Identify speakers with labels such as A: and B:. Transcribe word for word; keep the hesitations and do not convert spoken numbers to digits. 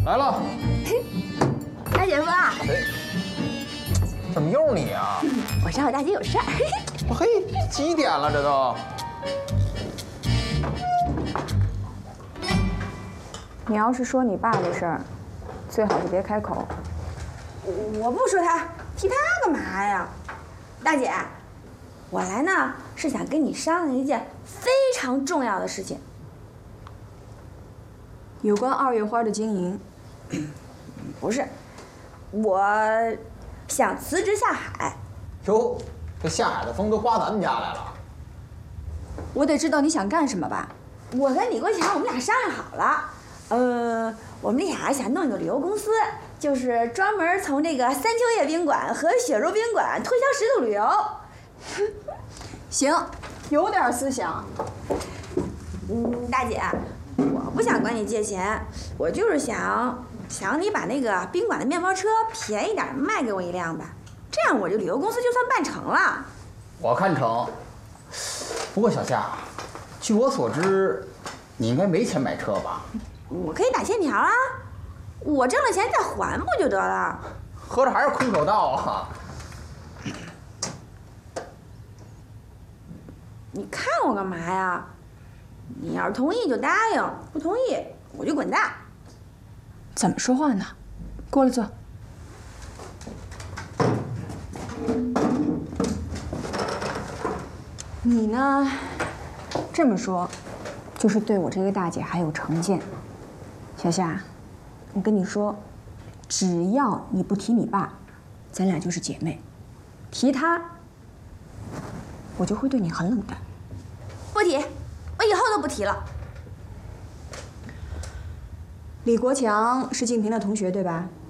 A: 来了。
B: 大姐夫啊！
A: 怎么又是你啊？
B: 我找我大姐有事儿。
A: 嘿，几点了这都？
C: 你要是说你爸的事儿，最好就别开口。
B: 我不说他，提他干嘛呀？大姐，我来呢是想跟你商量一件非常重要的事情，
C: 有关二月花的经营。
B: 不是，我想辞职下海。
A: 哟，这下海的风都刮咱们家来了。
C: 我得知道你想干什么吧？
B: 我跟李国强我们俩商量好了，呃，我们俩想弄一个旅游公司，就是专门从这个三秋叶宾馆和雪茹宾馆推销十度旅游。
C: 行，有点思想。
B: 嗯，大姐，我不想管你借钱，我就是想想你把那个宾馆的面包车便宜点卖给我一辆吧，这样我这旅游公司就算办成了。
A: 我看成。不过小夏，据我所知，你应该没钱买车吧？
B: 我可以打欠条啊，我挣了钱再还不就得了？
A: 合着还是空手道啊？
B: 你看我干嘛呀？你要是同意就答应，不同意我就滚蛋。
C: 怎么说话呢？过来坐。你呢？这么说，就是对我这个大姐还有成见。小夏，我跟你说，只要你不提你爸，咱俩就是姐妹；提他，我就会对你很冷淡。
B: 不提，我以后都不提了。
C: 李国强是静平的同学，对吧？